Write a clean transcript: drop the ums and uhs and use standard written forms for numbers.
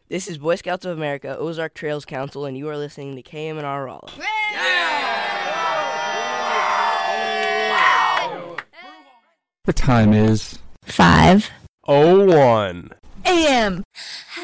This is Boy Scouts of America, Ozark Trails Council, and you are listening to KMNR Rolla. The time is 5:01 a.m.